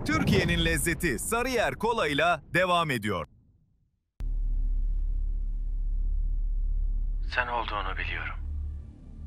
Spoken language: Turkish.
Türkiye'nin lezzeti Sarıyer Kola'yla devam ediyor. Sen olduğunu biliyorum.